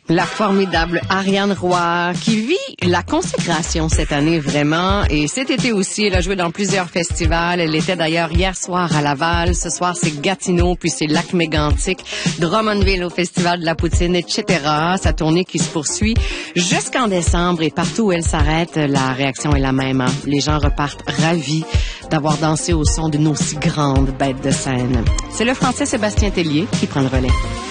La formidable Ariane Roy, qui vit la consécration cette année vraiment. Et cet été aussi, elle a joué dans plusieurs festivals. Elle était d'ailleurs hier soir à Laval. Ce soir, c'est Gatineau, puis c'est Lac-Mégantic, Drummondville au Festival de la Poutine, etc. Sa tournée qui se poursuit jusqu'en décembre. Et partout où elle s'arrête, la réaction est la même. Hein? Les gens repartent ravis d'avoir dansé au son d'une aussi grande bête de scène. C'est le Français Sébastien Tellier qui prend le relais.